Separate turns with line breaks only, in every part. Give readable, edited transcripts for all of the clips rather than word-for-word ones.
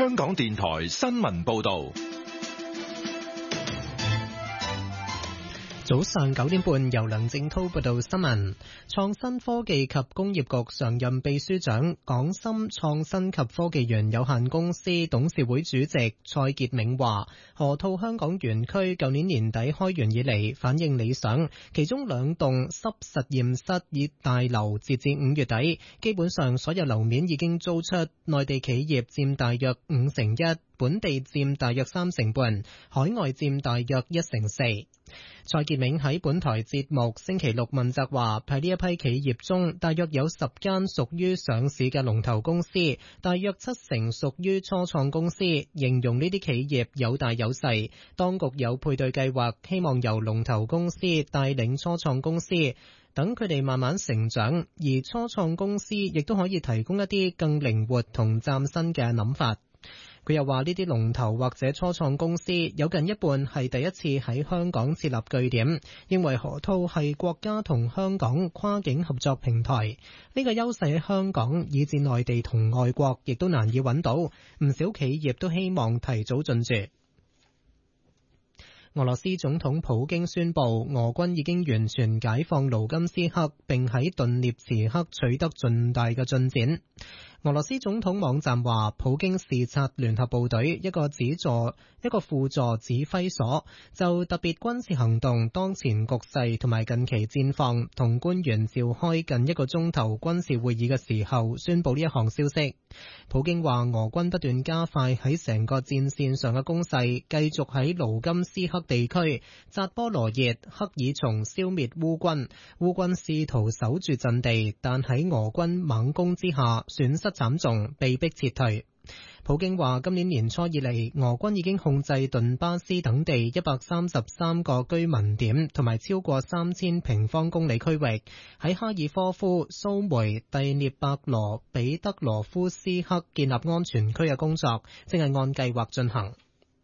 香港電台新聞報道。
早上9點半，由梁正滔報道新聞。創新科技及工業局常任秘書長、港深創新及科技園有限公司董事會主席蔡傑銘話，河套香港園區舊年年底開園以嚟反應理想，其中2棟濕實驗室業大樓截至5月底，基本上所有樓面已經租出，內地企業佔大約1/5，本地佔大約3/半，海外佔大約1/4。蔡傑銘喺本台節目星期六問責話，喺呢一批企業中，大約有10間屬於上市嘅龍頭公司，大約70%屬於初創公司，形容呢啲企業有大有細。當局有配對計劃，希望由龍頭公司帶領初創公司，等佢哋慢慢成長，而初創公司亦都可以提供一啲更靈活同嶄新嘅諗法。佢又話呢啲龍頭或者初創公司有近一半係第一次喺香港設立據點，認為河套係國家同香港跨境合作平台。呢個優勢喺香港以至內地同外國亦都難以揾到，唔少企業都希望提早進駐。俄羅斯總統普京宣布，俄軍已經完全解放盧甘斯克，並喺頓涅茨克取得重大嘅進展。俄羅斯總統網站話，普京視察聯合部隊一個輔助指揮所，就特別軍事行動當前局勢同埋近期戰況，同官員召開近1個鐘頭軍事會議嘅時候，宣布呢一項消息。普京話，俄軍不斷加快喺成個戰線上嘅攻勢，繼續喺盧甘斯克地區、扎波羅熱、克爾松消滅烏軍。烏軍試圖守住陣地，但喺俄軍猛攻之下，損失慘重，被迫撤退。普京話，今年年初以嚟，俄軍已經控制頓巴斯等地133個居民點同埋超過3000平方公里區域，喺哈爾科夫、蘇梅、第涅伯羅、彼得羅夫斯克建立安全區嘅工作正係按計劃進行。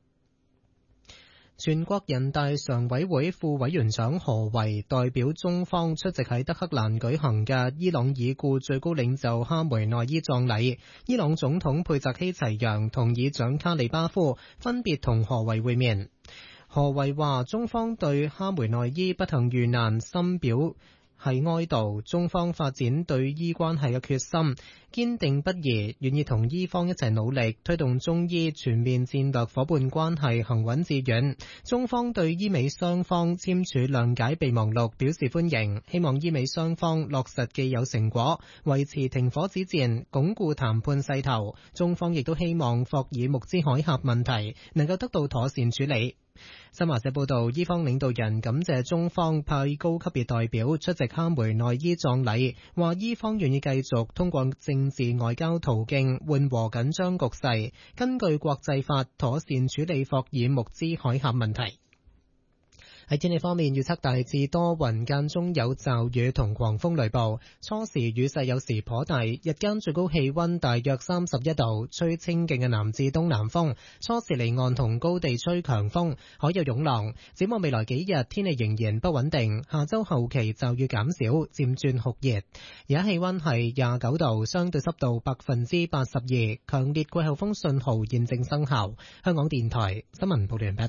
全國人大常委會副委員長何為代表中方出席喺德黑蘭舉行嘅伊朗已故最高領袖哈梅內伊葬禮。伊朗總統佩澤希齊揚同議長卡里巴夫分別同何為會面。何為話，中方對哈梅內伊不幸遇難深表係哀悼，中方發展對伊關係嘅決心堅定不移，願意同伊方一齊努力，推動中伊全面戰略夥伴關係行穩致遠。中方對伊美雙方簽署諒解備忘錄表示歡迎，希望伊美雙方落實既有成果，維持停火止戰，鞏固談判勢頭。中方亦都希望霍爾木茲海峽問題能夠得到妥善處理。新華社報道，伊方領導人感謝中方派高級別代表出席哈梅內伊葬禮，話伊方願意繼續通過政治外交途徑緩和緊張局勢，根據國際法妥善處理霍爾木茲海峽問題。喺天氣方面，預測大致多雲，間中有驟雨同狂風雷暴，初時雨勢有時頗大，日間最高氣溫大約31度，吹清勁嘅南至東南風，初時離岸同高地吹強風，海有湧浪。展望未來幾日，天氣仍然不穩定，下周後期驟雨減少，漸轉酷熱。而家氣溫係29度，相對濕度82%，強烈季候風信號現正生效。香港電台新聞報道完畢。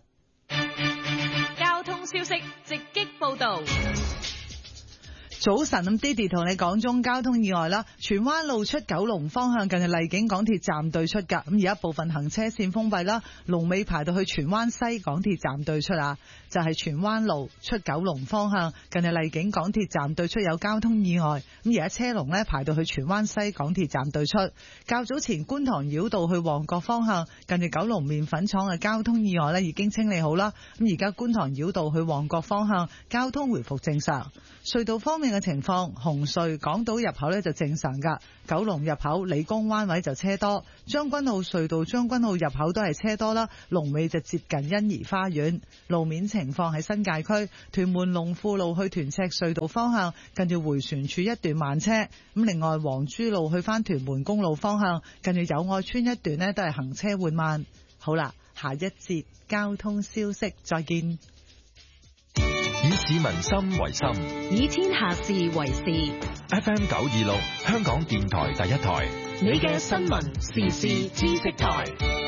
消息直擊報道。
早晨，咁 Diddy 同你講中交通意外啦，荃灣路出九龍方向近住荔景港鐵站對出噶，咁而家部分行車線封閉啦，龍尾排到去荃灣西港鐵站對出啊，就係荃灣路出九龍方向近住荔景港鐵站對出有交通意外，咁而家車龍呢排到去荃灣西港鐵站對出。較早前觀塘繞道去旺角方向近住九龍麵粉廠嘅交通意外呢已經清理好啦，咁而家觀塘繞道去旺角方向交通回復正常。隧道方面嘅情況，紅隧港島入口呢就正常噶，九龍入口理工灣位就車多，將軍澳隧道將軍澳入口都係車多啦，龍尾就接近欣怡花園。路面情況喺新界區屯門龍富路去屯赤隧道方向近住迴旋處一段慢車，咁另外黃珠路去返屯門公路方向近住友愛邨一段呢都係行車緩慢。好啦，下一節交通消息再見。
以市民心為心，
以天下事為事。
FM 926香港電台第一台，
你嘅新聞時事知識台。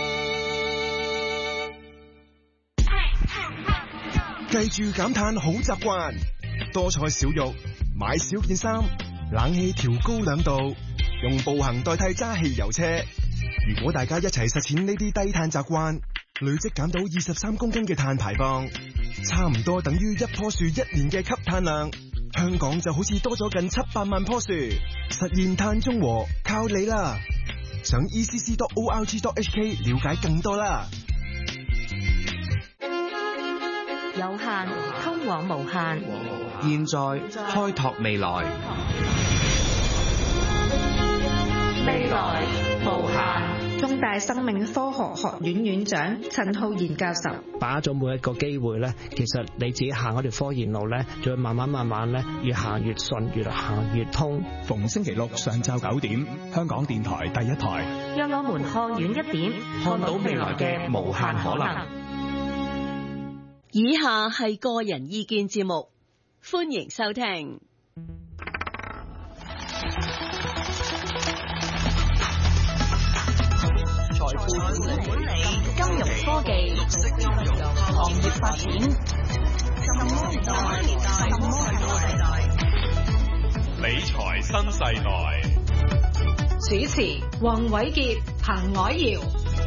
記住減碳好習慣，多菜少肉，買少件衫，冷氣調高2度，用步行代替揸汽油車。如果大家一齊實踐呢啲低碳習慣，累積減到23公斤嘅碳排放，差唔多等於一棵樹1年嘅吸碳量。香港就好似多咗近700萬棵樹，實現碳中和靠你啦！上 ECC.org.hk 了解更多啦。
有限通往無限，
現在開拓未來，
未來無限。
中大生命科學學院院長陳浩然教授，
把握咗每一個機會咧，其實你自己行嗰條科研路咧，就會慢慢咧，越行越順，越行越通。
逢星期六上晝9點，香港電台第一台，
讓我們看遠一點，看到未來嘅無限可能。
以下係個人意見節目，歡迎收聽。
財富管理、金融科技、綠色金融、行業發展，什麼年代？
理財新世代。
主持黃偉傑、彭藹瑤。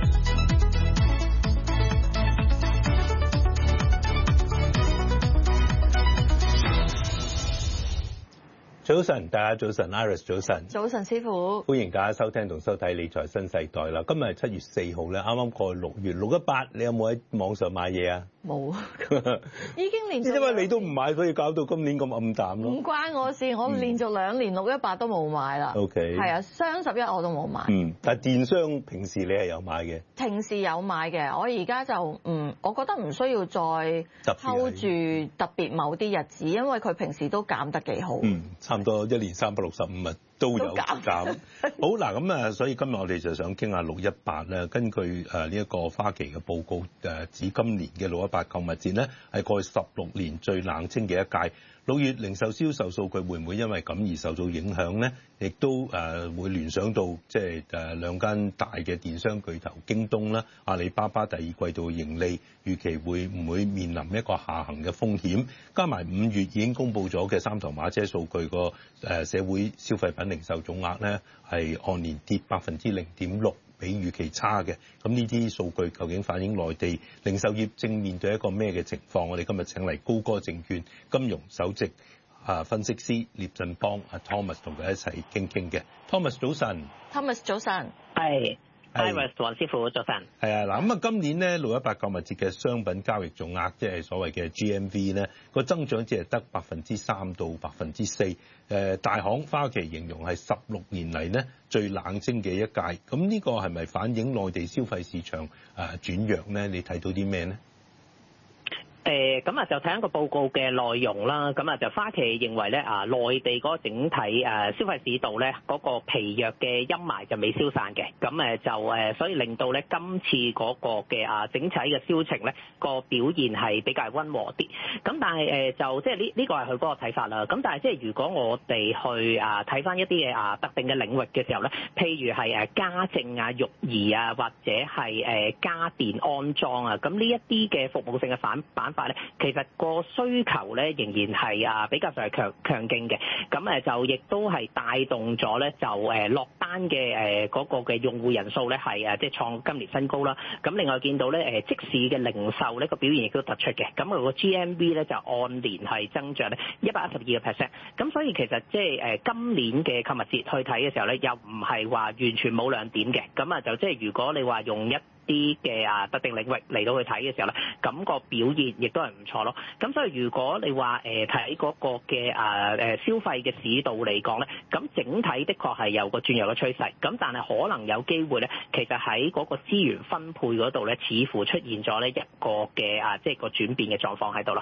早晨，大家早晨 ，Iris 早晨，
早晨師傅，
歡迎大家收聽同收睇理財新世代啦。今日係7月4號咧，啱啱過去6月618，你有冇喺網上買嘢啊？
冇，已經連續，
因為你都唔買，所以搞到今年咁暗淡咯。
唔關我事，我連續2年618都冇買啦。
OK，
係啊，雙11我都冇買。
但係電商平時你係有買嘅？
平時有買嘅，我而家就我覺得唔需要再 hold 住特別某啲日子，因為佢平時都減得幾好。
差唔多1年365日都有減。好嗱，咁啊，所以今日我哋就想傾下618咧。根據呢一個花旗嘅報告，指今年嘅618購物節咧係過去16年最冷清嘅一屆。6月零售銷售數據會唔會因為咁而受到影響呢？亦都會聯想到即係2間大嘅電商巨頭京東啦、阿里巴巴第二季度盈利預期會唔會面臨一個下行嘅風險？加埋5月已經公布咗嘅三頭馬車數據，個社會消費品零售總額咧係按年跌0.6%。比預期差嘅，咁呢啲數據究竟反映內地零售業正面對一個咩嘅情況？我哋今日請嚟高歌證券金融首席分析師聶振邦Thomas 同佢一齊傾傾嘅。Thomas 早晨。
Thomas 早晨。
係。Iris 黃師傅早晨。
係啊，嗱咁啊，今年咧618購物節嘅商品交易總額，即係所謂嘅 GMV 咧，個增長只係得3%到4%。大行花旗形容係16年嚟咧最冷清嘅一屆。咁呢個係咪反映內地消費市場轉弱咧？你睇到啲咩咧？
咁就睇一個報告嘅內容啦。咁就花旗認為咧內地嗰個整體消費市道咧嗰個疲弱嘅陰霾就未消散嘅。咁就所以令到咧今次嗰個嘅整體嘅銷情咧個表現係比較溫和啲。咁但係就即係呢個係佢嗰個睇法啦。咁但係即係如果我哋去睇翻一啲嘅特定嘅領域嘅時候咧，譬如係家政啊、育兒啊，或者係家電安裝啊，咁呢一啲嘅服務性嘅板塊咧，其實個需求咧仍然係比較上係強勁嘅。咁就亦都係帶動咗咧就落單嘅嗰個嘅用戶人數咧係即係創今年新高啦。咁另外見到咧即時嘅零售呢個表現亦都突出嘅。咁佢個 GMV 咧就按年係增長咧112%。咁所以其實即係今年嘅購物節去睇嘅時候咧，又唔係話完全冇亮點嘅。咁就即係如果你話用一啲嘅特定領域嚟到去睇嘅時候咧，咁個表現亦都係唔錯咯。咁所以如果你話睇嗰個嘅消費嘅市道嚟講咧，咁整體的確係有個轉弱嘅趨勢。咁但係可能有機會咧，其實喺嗰個資源分配嗰度咧，似乎出現咗呢一個嘅即係個轉變嘅狀況喺度咯。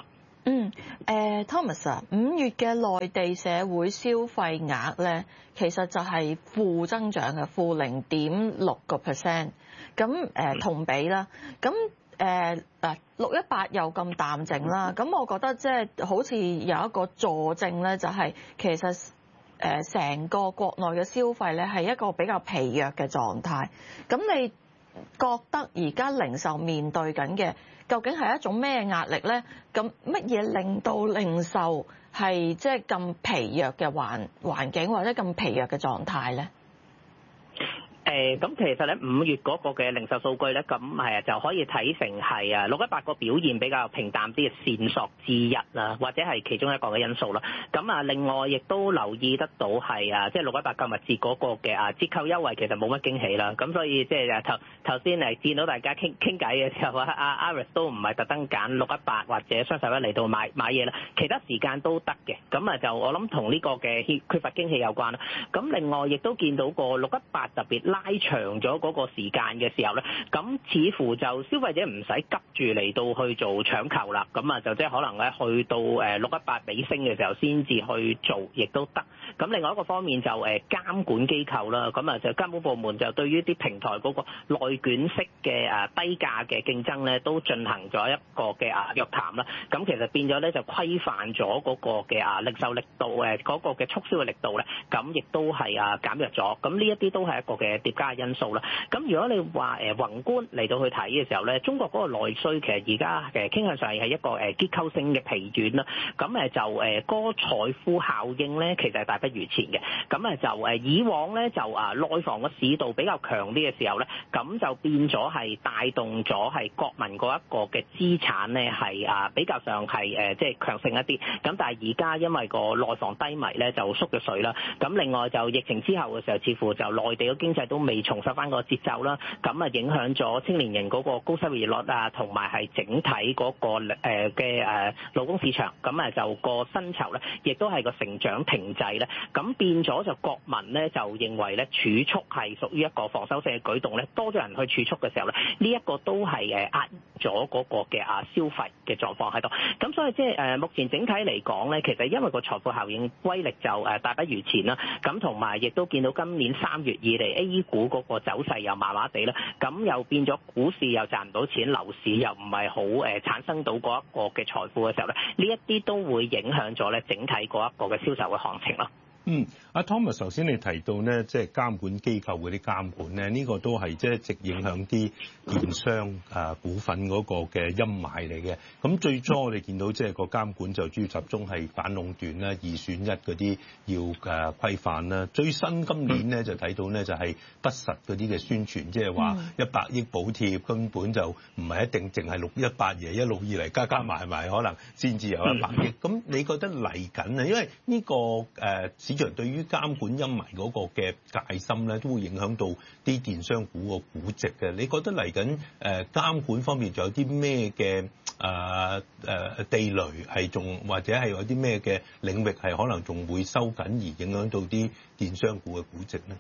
Thomas 啊，5月嘅內地社會消費額咧，其實就係負增長嘅，負0.6%。咁同比啦，咁618又咁淡靜啦，咁我覺得即係好似有一個助證咧，就係其實成個國內嘅消費咧係一個比較疲弱嘅狀態。咁你覺得而家零售面對緊嘅究竟係一種咩壓力咧？咁乜嘢令到零售係即係咁疲弱嘅環境或者咁疲弱嘅狀態咧？
咁其實咧5月嗰個嘅零售數據咧，咁就可以睇成係618個表現比較平淡啲嘅線索之一啦，或者係其中一個嘅因素啦。咁另外亦都留意得到係即係618購物節嗰個嘅折扣優惠其實冇乜驚喜啦。咁所以即係頭先見到大家傾偈嘅時候阿 Iris 都唔係特登揀618或者雙十一嚟到買嘢啦，其他時間都得嘅。咁就我諗同呢個嘅缺乏驚喜有關啦。咁另外亦都見到個618特別拉長咗嗰個時間嘅時候咧，咁似乎就消費者唔使急住嚟到去做搶購啦，咁就即係可能咧去到618尾聲嘅時候先至去做，亦都得。咁另外一個方面就監管機構啦，咁就監管部門就對於啲平台嗰個內卷式嘅低價嘅競爭咧，都進行咗一個嘅約談啦。咁其實變咗咧就規範咗嗰個嘅零售力度嗰個嘅促銷嘅力度咧，咁亦都係減弱咗。咁呢一啲都係一個嘅疊加因素啦。咁如果你話宏觀嚟到去睇嘅時候咧，中國嗰個內需其實而家傾向上係一個結構性嘅疲軟啦。咁就嗰個財富效應咧，其實係大不如前嘅。咁就以往咧就內房嘅市道比較強啲嘅時候咧，咁就變咗係帶動咗係國民嗰一個嘅資產咧係比較上係即係強盛一啲。咁但係而家因為個內房低迷咧就縮咗水啦。咁另外就疫情之後嘅時候，似乎就內地嘅經濟都未重拾翻個節奏啦。咁影響咗青年人嗰個高收益率同埋係整體嗰個嘅勞工市場。咁就個薪酬咧，亦都係個成長停滯咧。咁變咗就國民咧就認為咧儲蓄係屬於一個防守性嘅舉動咧，多咗人去儲蓄嘅時候咧，呢一個都係壓咗嗰個嘅消費嘅狀況喺度。咁所以即係目前整體嚟講咧，其實因為個財富效應威力就大不如前啦。咁同埋亦都見到今年3月以嚟 A 股嗰個走勢又麻麻地啦，咁又變咗股市又賺唔到錢，樓市又唔係好產生到嗰一個嘅財富嘅時候咧，呢一啲都會影響咗咧整體嗰一個嘅銷售嘅行情咯。
阿 Thomas 頭先你提到咧，即係監管機構嗰啲監管咧，呢個都係即係一直影響啲電商股份嗰個嘅陰霾嚟嘅。咁最初我哋見到即係個監管就主要集中係反壟斷啦、2選1嗰啲要規範啦。最新今年咧就睇到咧就係不實嗰啲嘅宣傳，即係話100億補貼根本就唔係一定淨係618嘢，一路以嚟加埋可能先至有100億。咁你覺得嚟緊啊？因為呢個市場對於監管陰霾嗰個嘅戒心咧，都會影響到啲電商股個估值嘅。你覺得嚟緊監管方面仲有啲咩嘅地雷係仲或者係有啲咩嘅領域係可能仲會收緊而影響到啲電商股嘅估值咧？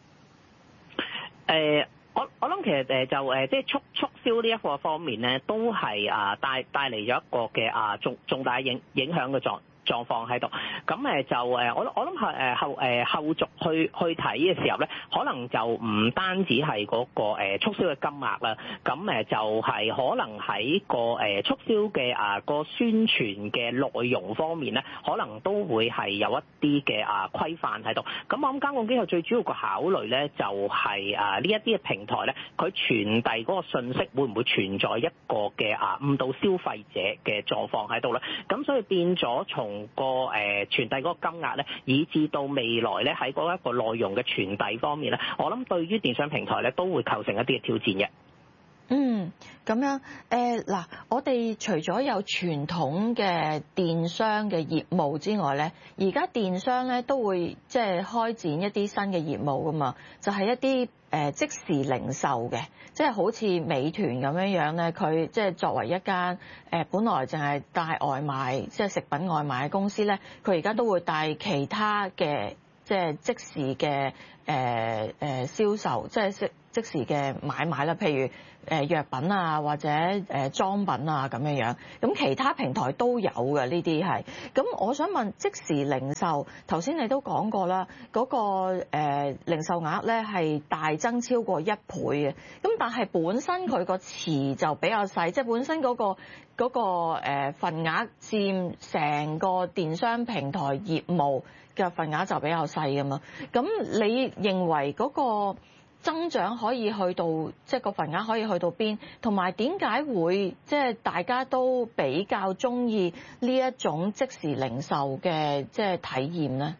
我諗其實就即係促銷呢一個方面咧，都係帶嚟咗一個嘅重大影響嘅狀況喺度。咁就我諗係後續去睇嘅時候咧，可能就唔單止係嗰個促銷嘅金額啦，咁就係可能喺個促銷嘅個宣傳嘅內容方面咧，可能都會係有一啲嘅規範喺度。咁我諗監管機構最主要個考慮咧，就係呢一啲嘅平台咧，佢傳遞嗰個信息會唔會存在一個嘅誤導消費者嘅狀況喺度咧？咁所以變咗從個傳遞嗰個金額咧，以至到未來咧喺嗰一個內容嘅傳遞方面咧，我諗對於電商平台咧都會構成一啲嘅挑戰嘅。
咁樣嗱，我哋除咗有傳統嘅電商嘅業務之外咧，而家電商咧都會即係開展一啲新嘅業務噶嘛，就係一啲即時零售嘅，即係好似美團咁樣咧，佢即係作為一間本來淨係帶外賣，即係食品外賣嘅公司咧，佢而家都會帶其他嘅即係即時嘅銷售，即係即時嘅買賣啦，譬如藥品啊或者裝品啊咁樣，咁其他平台都有嘅呢啲係。咁我想問即時零售，頭先你都講過啦，嗰個零售額咧係大增超過1倍嘅，咁但係本身佢個池就比較細，即係本身嗰個份額佔成個電商平台業務嘅份額就比較細㗎嘛。咁你認為嗰個增長可以去到，即係個份額可以去到邊？同埋點解會即係大家都比較鍾意呢一種即時零售嘅即係體驗咧？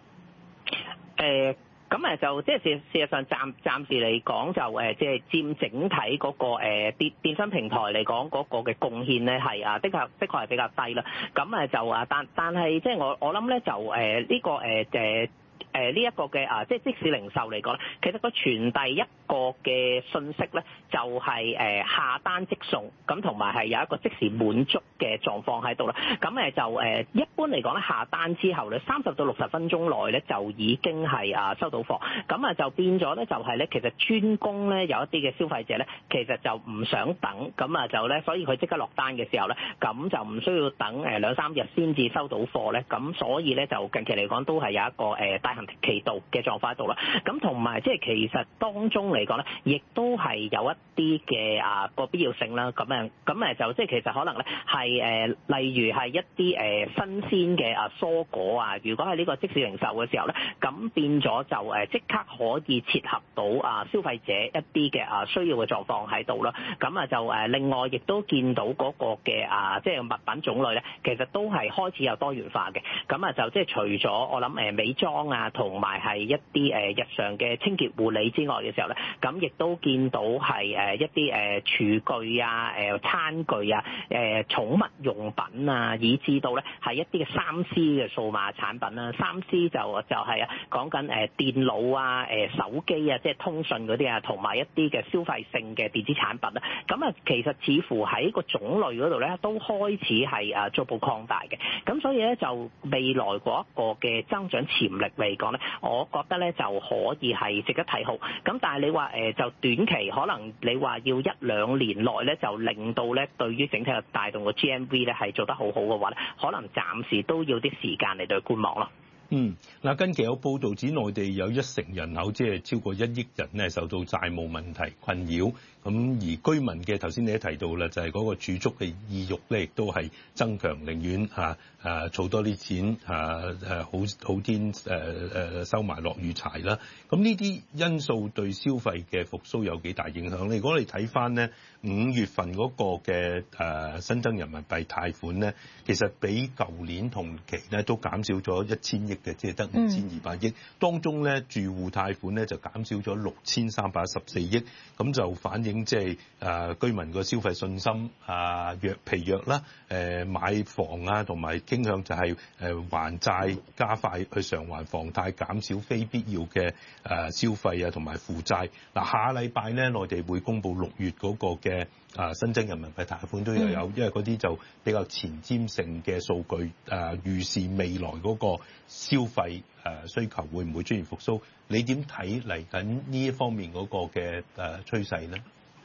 咁就即係事實上暫時嚟講就即係佔整體嗰個電商平台嚟講嗰個嘅貢獻咧係的確係比較低啦。咁就但係即係我諗咧就呢個呢一個嘅即係即使零售嚟講咧，其實個傳遞一個嘅信息咧，就係下單即送，咁同埋係有一個即時滿足嘅狀況喺度啦。咁就一般嚟講咧，下單之後咧，30到60分鐘內咧就已經係收到貨。咁就變咗咧，就係咧，其實專攻咧有一啲嘅消費者咧，其實就唔想等，咁就咧，所以佢即刻落單嘅時候咧，咁就唔需要等2-3日先至收到貨咧。咁所以咧就近期嚟講都係有一個大行其道嘅狀況喺度啦。咁同埋即係其實當中嚟講咧，亦都係有一啲嘅個必要性啦。咁就即係其實可能咧係例如係一啲新鮮嘅蔬果啊，如果係呢個即時零售嘅時候咧，咁變咗就即刻可以切合到消費者一啲嘅需要嘅狀況喺度啦。咁就另外亦都見到嗰個嘅即係物品種類咧，其實都係開始有多元化嘅。咁就即係除咗我諗美妝啊，同埋係一啲日常嘅清潔護理之外嘅時候咧，咁亦都見到係一啲廚具啊、餐具啊、寵物用品啊，以至到咧係一啲嘅3C 嘅數碼產品啦。3C 就係講緊電腦啊、手機啊，即係通訊嗰啲啊，同埋一啲嘅消費性嘅電子產品啦。咁其實似乎喺個種類嗰度咧，都開始係逐步擴大嘅。咁所以咧就未來嗰一個嘅增長潛力嚟講咧，我覺得咧就可以係值得睇好。咁但係你話就短期可能你話要1-2年內咧，就令到咧對於整體嘅帶動個 GMV 咧係做得好好嘅話咧，可能暫時都要啲時間嚟到觀望咯。
嗱，近期有報道指內地有1成人口，即係超過1億人咧，受到債務問題困擾。咁而居民嘅頭先你都提到啦，就係嗰個儲蓄嘅意欲咧，亦都係增強，寧願儲多啲錢好天收埋落雨柴啦。咁呢啲因素對消費嘅復甦有幾大影響咧？如果你睇翻咧5月份嗰個嘅新增人民幣貸款咧，其實比舊年同期咧都減少咗1000億嘅，即係得5200億。當中咧住戶貸款咧就減少咗6314億，咁就反映即係居民個消費信心疲弱啦，買房啊同埋傾向就係還債加快去償還房貸，減少非必要嘅消費啊同埋負債。嗱，下禮拜咧內地會公布6月嗰個嘅新增人民幣貸款都有，因為嗰啲就比較前瞻性嘅數據，預示未來嗰個消費需求會唔會出現復甦？你點睇嚟緊呢一方面嗰個嘅趨勢咧？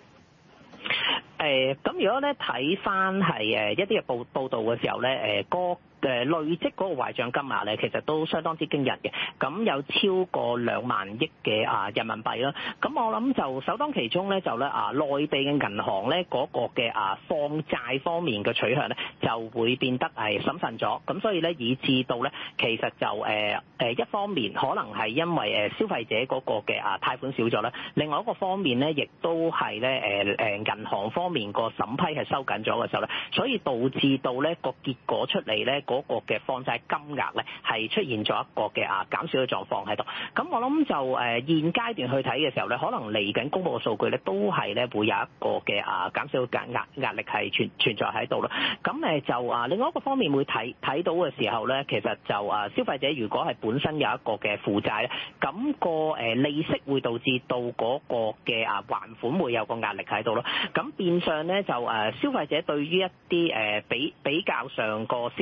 咁如果咧睇翻係一啲嘅報道嘅時候咧，累積嗰個壞帳金額咧，其實都相當之驚人嘅。咁有超過2萬億嘅人民幣啦。咁我諗就首當其衝咧，就咧內地嘅銀行咧嗰個嘅放債方面嘅取向咧，就會變得係審慎咗。咁所以咧，以至到咧，其實就一方面可能係因為消費者嗰個嘅貸款少咗啦，另外一個方面咧，亦都係咧銀行方面個審批係收緊咗嘅時候咧，所以導致到咧個結果出嚟咧嗰個嘅放債金額咧係出現咗一個嘅減少嘅狀況喺度。咁我諗就現階段去睇嘅時候咧，可能嚟緊公佈嘅數據咧都係咧會有一個嘅減少嘅壓力係存在喺度咯。咁就另外一個方面會睇到嘅時候咧，其實就消費者如果係本身有一個嘅負債咧，咁個利息會導致到嗰個嘅還款會有個壓力喺度咯。咁變相咧就消費者對於一啲比較上個涉及金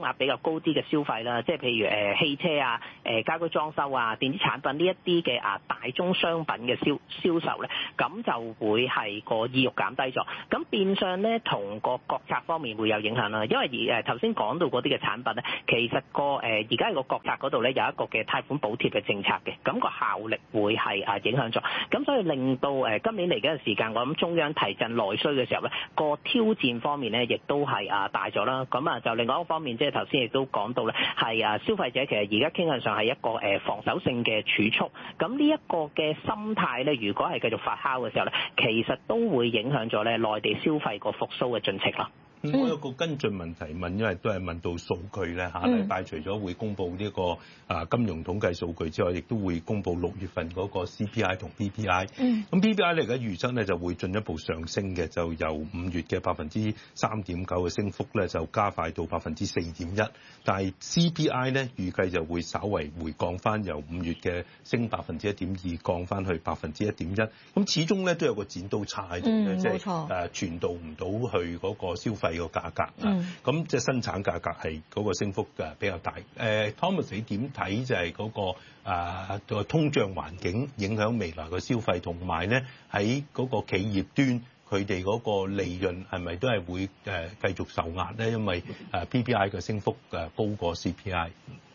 額比較高啲嘅消費啦，即係譬如汽車啊、家居裝修啊、電子產品呢一啲嘅大宗商品嘅銷售咧，咁就會係個意欲減低咗，咁變相咧同個國策方面會有影響啦。因為頭先講到嗰啲嘅產品咧，其實而家個國策嗰度咧有一個嘅貸款補貼嘅政策嘅，咁個效力會係影響咗，咁所以令到今年嚟緊嘅時間，我諗中央提振內需嘅時候咧，個挑戰方面咧亦都係大咗啦。咁就另外一個方面，即係頭先亦都講到咧，係消費者其實而家傾向上係一個防守性嘅儲蓄，咁呢一個嘅心態咧，如果係繼續發酵嘅時候咧，其實都會影響咗咧內地消費個復甦嘅進程啦。
我有個跟進問題問，因為都係問到數據咧，下禮拜除咗會公布呢個金融統計數據之外，亦都會公布6月份嗰個 CPI 同 PPI。咁 PPI 咧而家預測咧就會進一步上升嘅，就由5月嘅3.9%嘅升幅咧就加快到4.1%，但係 CPI 咧預計就會稍為回降翻，由5月嘅升1.2%降翻去1.1%。咁始終咧都有個剪刀差喺度咧，即係傳導唔到去嗰個消費個價格咁即係生產價格係嗰個升幅比較大。Thomas 你點睇就係嗰個通脹環境影響未來嘅消費，同埋咧喺嗰個企業端佢哋嗰個利潤係咪都係會繼續受壓咧？因為PPI 嘅升幅高過 CPI。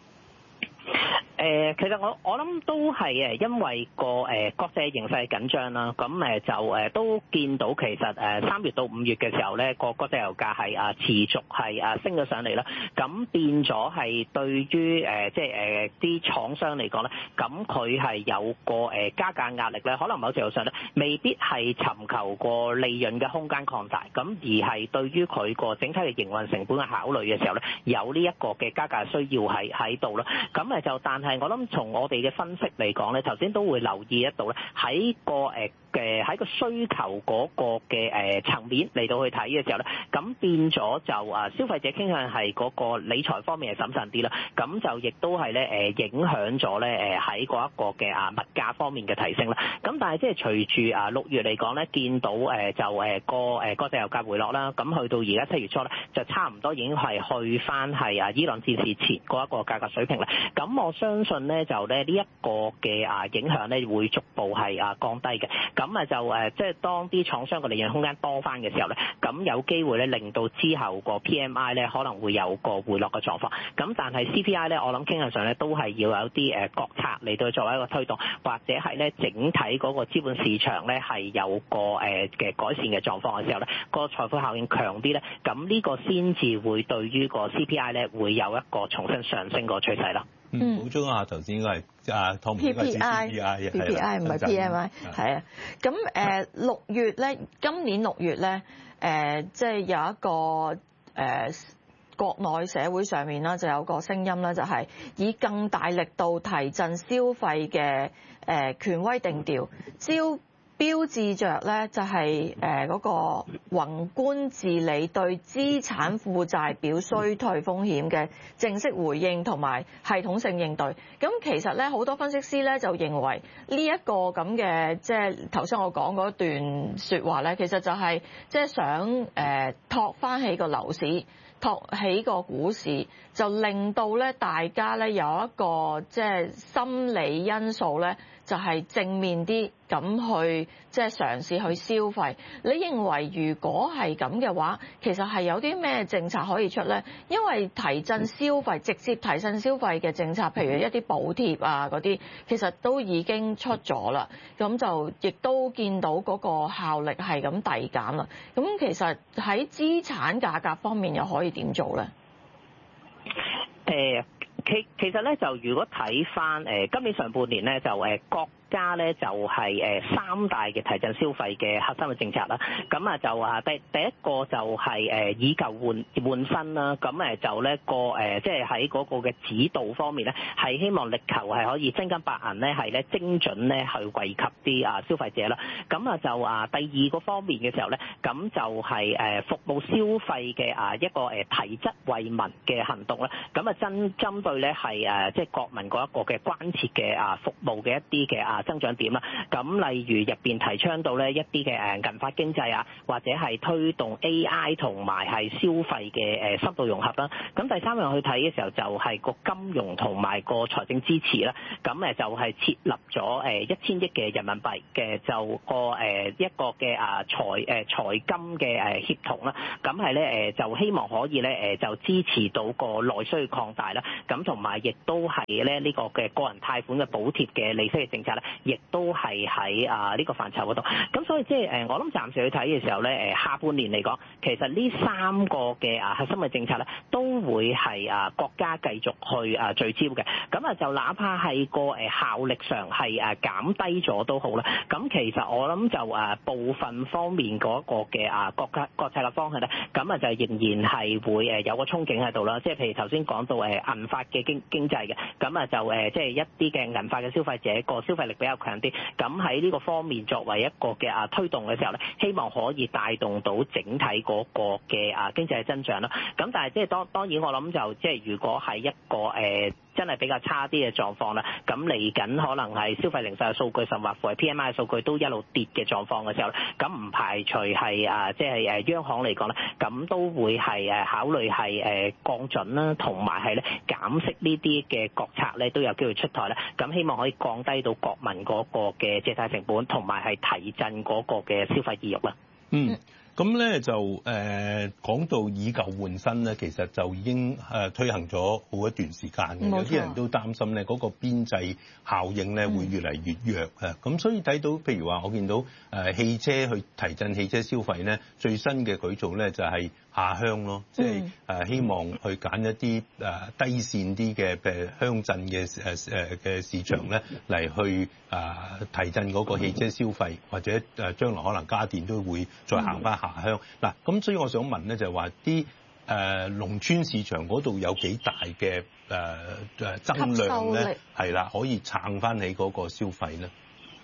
其實我諗都係因為個國際形勢緊張啦，咁就都見到其實3月到5月嘅時候咧，個國際油價係持續係升咗上嚟啦，咁變咗係對於即係啲廠商嚟講咧，咁佢係有個加價壓力咧，可能某程度上咧未必係尋求個利潤嘅空間擴大，咁而係對於佢個整體嘅營運成本嘅考慮嘅時候咧，有呢一個嘅加價需要喺度啦，咁就但係我諗從我哋嘅分析嚟講咧，頭先都會留意得到咧，喺個喺個需求嗰個嘅層面嚟到去睇嘅時候咧，咁變咗就消費者傾向係嗰個理財方面係審慎啲啦，咁就亦都係咧影響咗咧喺嗰一個嘅物價方面嘅提升啦。咁但係即係隨住6月嚟講咧，見到就個國際油價回落啦，咁去到而家7月初咧，就差唔多已經係去翻係伊朗戰事前嗰一個價格水平啦。咁我相信咧就咧呢一個嘅影響咧會逐步係降低嘅。咁就即係當啲廠商嘅利潤空間多翻嘅時候咧，咁有機會咧令到之後個 PMI 咧可能會有個回落嘅狀況。咁但係 CPI 咧，我諗傾向上咧都係要有啲國策嚟到作為一個推動，或者係咧整體嗰個資本市場咧係有個嘅改善嘅狀況嘅時候咧，個財富效應強啲咧，咁呢個先至會對於個 CPI 咧會有一個重新上升個趨勢啦。
補充下頭先應該係
PPI 唔係 PMI， 係啊。咁6月咧，今年6月咧，即係有一個國內社會上面啦，就有個聲音啦，就係以更大力度提振消費嘅權威定調，標誌着咧就係嗰個宏觀治理對資產負債表衰退風險嘅正式回應同埋系統性應對。咁其實咧好多分析師咧就認為呢一個咁嘅即係頭先我講嗰段説話咧，其實就係即係想托翻起個樓市，托起個股市，就令到咧大家咧有一個即係心理因素咧，就係正面啲咁去即係嘗試去消費。你認為如果係咁嘅話，其實係有啲咩政策可以出咧？因為提振消費、直接提振消費嘅政策，譬如一啲補貼啊嗰啲，其實都已經出咗啦。咁就亦都見到嗰個效力係咁遞減啦。咁其實喺資產價格方面又可以點做咧？
其實咧就如果睇翻今年上半年咧就國家咧就係3大嘅提振消費嘅核心嘅政策啦。咁就第一個就係以舊換新啦。咁就咧即係喺嗰個嘅指導方面咧，係希望力求係可以真金白銀咧係咧精準咧去惠及啲消費者啦。咁就第二個方面嘅時候咧，咁就係服務消費嘅一個提質惠民嘅行動啦。咁針對咧係即係國民嗰一個嘅關切嘅服務嘅一啲嘅增長點啦。咁例如入邊提倡到咧一啲嘅銀髮經濟啊，或者係推動 AI 同埋係消費嘅深度融合啦。咁第三樣去睇嘅時候就係個金融同埋個財政支持啦。咁就係設立咗1000億嘅人民幣嘅就個一個嘅財金嘅協同啦。咁係咧就希望可以咧就支持到個內需擴大啦。咁同埋亦都係咧呢個嘅個人貸款嘅補貼嘅利息嘅政策咧，亦都係喺呢個範疇嗰度。咁所以即係我諗暫時去睇嘅時候咧，下半年嚟講，其實呢3個嘅核心嘅政策咧，都會係國家繼續去聚焦嘅。咁就哪怕係個效力上係減低咗都好啦。咁其實我諗就部分方面嗰個嘅國策嘅方向咧，咁就仍然係會有個憧憬喺度啦。即係譬如頭先講到銀髮嘅經濟嘅，咁就即係一啲嘅銀髮嘅消費者個消費力比較強啲。咁喺呢個方面作為一個嘅推動嘅時候咧，希望可以帶動到整體嗰個嘅經濟嘅增長啦。咁但係即係當然我諗就即係如果係一個真係比較差啲嘅狀況啦，咁嚟緊可能係消費零售嘅數據，甚或乎係 PMI 嘅數據都一路跌嘅狀況嘅時候咧，咁唔排除係即係央行嚟講咧，咁都會係考慮係降準啦，同埋係咧減息呢啲嘅國策咧都有機會出台啦。咁希望可以降低到國民嗰個嘅借貸成本，同埋係提振嗰個嘅消費意欲啦。
咁咧就講到以舊換新咧，其實就已經推行咗好一段時間嘅。有啲人都擔心咧，嗰個邊際效應咧會越嚟越弱啊。咁所以睇到譬如話，我見到汽車去提振汽車消費咧，最新嘅舉措咧就係下鄉咯，即係希望去揀一啲低線啲嘅鄉鎮嘅市場咧嚟去提振嗰個汽車消費，或者將來可能家電都會再行翻下鄉嗱。咁所以我想問咧，就係話啲農村市場嗰度有幾大嘅增量咧？係啦，可以撐翻起嗰個消費咧？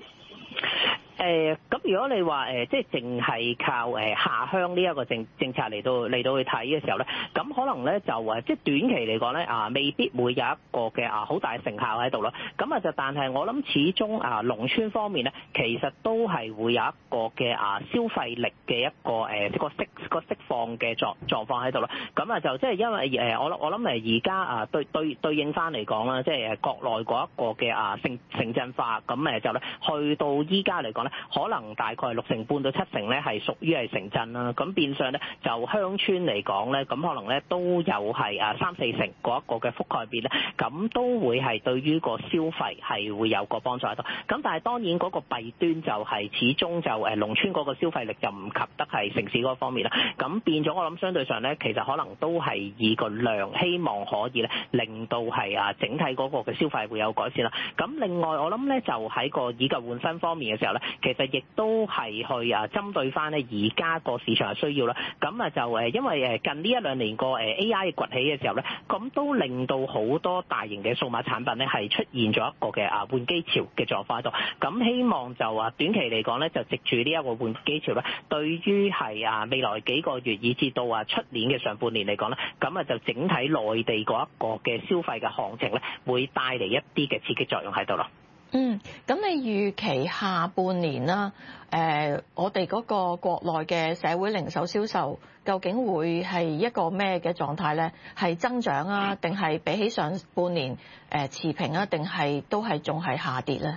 咁如果你話即係淨係靠下鄉呢一個政策嚟到去睇嘅時候咧，咁可能咧就即係短期嚟講咧未必會有一個嘅好大成效喺度咯。咁就但係我諗始終農村方面咧，其實都係會有一個嘅消費力嘅一個釋放嘅狀況喺度咯。咁就即係因為我諗而家對應翻嚟講啦，即係國內嗰一個嘅城鎮化，咁就咧去到依家嚟講咧，可能大概65%到70%咧係屬於係城鎮啦。咁變相咧就鄉村嚟講咧，咁可能咧都有係3-4成嗰一個嘅覆蓋面咧，咁都會係對於個消費係會有個幫助喺度。咁但係當然嗰個弊端就係始終就農村嗰個消費力就唔及得係城市嗰方面啦。咁變咗我諗相對上咧，其實可能都係以個量希望可以咧令到係整體嗰個嘅消費會有改善啦。咁另外我諗咧就喺個以舊換新方面嘅時候咧，其實亦都係去針對翻咧而家個市場嘅需要啦。咁就因為近呢1-2年個AI 崛起嘅時候咧，咁都令到好多大型嘅數碼產品咧係出現咗一個嘅換機潮嘅狀況喺度。咁希望就短期嚟講咧，就藉住呢一個換機潮咧，對於係未來幾個月以至到出年嘅上半年嚟講咧，咁就整體內地嗰一個嘅消費嘅行情咧，會帶嚟一啲嘅刺激作用喺度咯。
咁你預期下半年啦，我哋嗰個國內嘅社會零售銷售究竟會係一個咩嘅狀態咧？係增長啊，定係比起上半年持平啊，定係都係仲係下跌咧？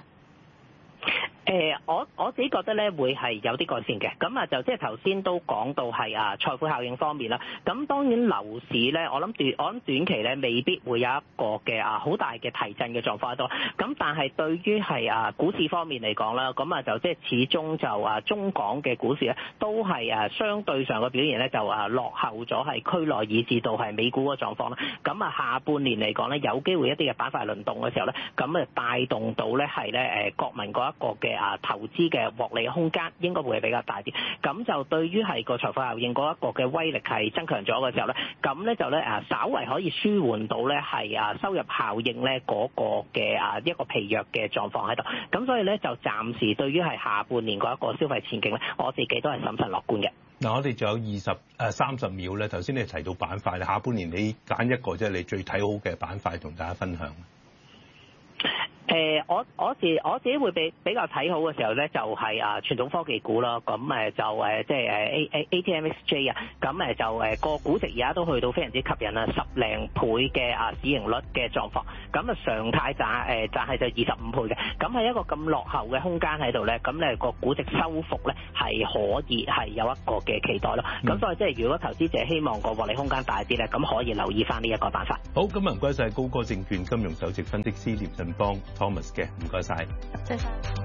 我自己覺得咧會係有啲改善嘅，咁就即係頭先都講到係財富效應方面啦。咁當然樓市咧，我諗短期咧未必會有一個嘅好大嘅提振嘅狀況喺度。咁但係對於係股市方面嚟講啦，咁就即係始終就中港嘅股市咧都係相對上嘅表現咧就落後咗係區內以至到係美股個狀況啦。咁下半年嚟講咧有機會一啲嘅板塊輪動嘅時候咧，咁帶動到咧係咧國民嗰一個嘅投資嘅獲利空間應該會係比較大啲，咁就對於係個財富效應嗰一個嘅威力係增強咗嘅時候咧，咁咧就咧稍為可以舒緩到咧係收入效應咧嗰個嘅一個疲弱嘅狀況喺度，咁所以咧就暫時對於係下半年嗰一個消費前景咧，我自己都係審慎樂觀嘅。
嗱，我哋仲有30秒咧，頭先你提到板塊，下半年你揀一個即係你最睇好嘅板塊同大家分享。
我自己會比較睇好嘅時候咧，就係傳統科技股啦。咁就即係ATMXJ 啊，咁就個估值而家都去到非常之吸引啦，10零倍嘅市盈率嘅狀況。咁常態賺係就25倍嘅。咁係一個咁落後嘅空間喺度咧，咁咧個估值收復咧係可以係有一個嘅期待咯。咁所以即係如果投資者希望個獲利空間大啲咧，咁可以留意翻呢一個辦法。
好，咁唔該晒高歌證券金融首席分析師聶振邦 Thomas 嘅，唔該晒。
謝謝。